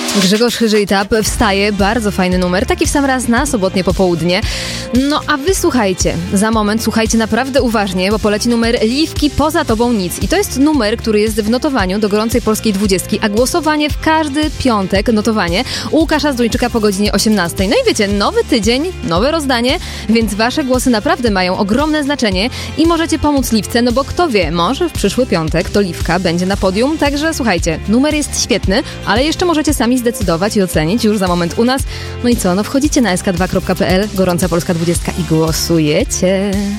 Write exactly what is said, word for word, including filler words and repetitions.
Grzegorz Chyżyj-Tap wstaje, bardzo fajny numer, taki w sam raz na sobotnie popołudnie. No a wy słuchajcie, za moment słuchajcie naprawdę uważnie, bo poleci numer Liwki Poza Tobą Nic. I to jest numer, który jest w notowaniu do gorącej polskiej dwudziestki, a głosowanie w każdy piątek, notowanie u Łukasza Zduńczyka po godzinie osiemnastej. No i wiecie, nowy tydzień, nowe rozdanie, więc wasze głosy naprawdę mają ogromne znaczenie i możecie pomóc Liwce, no bo kto wie, może w przyszły piątek to Liwka będzie na podium, także słuchajcie, numer jest świetny, ale jeszcze możecie sami zdecydować i ocenić już za moment u nas. No i co, no wchodzicie na es ka dwa kropka pe el, gorąca polska dwudziestka i głosujecie.